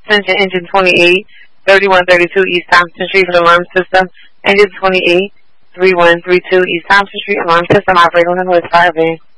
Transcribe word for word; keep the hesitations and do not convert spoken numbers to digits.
extension engine twenty-eight, thirty-one thirty-two East Thompson Street for the alarm system. Engine twenty-eight, thirty-one thirty-two East Thompson Street, alarm system operator on the North Fire Bay.